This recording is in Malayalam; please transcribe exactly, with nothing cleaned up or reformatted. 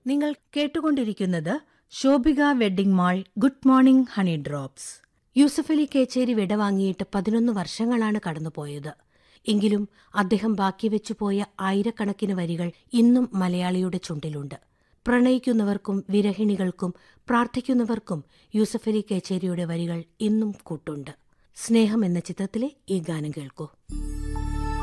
നിങ്ങൾ കേട്ടുകൊണ്ടിരിക്കുന്നത് Shobhika wedding mall good morning honey drops. Yusuffali Kecheri വിടവാങ്ങിയിട്ട് പതിനൊന്ന് വർഷങ്ങളാണ് കടന്നുപോയത്. എങ്കിലും അദ്ദേഹം ബാക്കിവെച്ചുപോയ ആയിരക്കണക്കിന് വരികൾ ഇന്നും മലയാളിയുടെ ചുണ്ടിലുണ്ട്. പ്രണയിക്കുന്നവർക്കും വിരഹിണികൾക്കും പ്രാർത്ഥിക്കുന്നവർക്കും യൂസഫലി കേച്ചേരിയുടെ വരികൾ ഇന്നും കൂട്ടുണ്ട്. സ്നേഹം എന്ന ചിത്രത്തിലെ ഈ ഗാനം കേൾക്കൂ.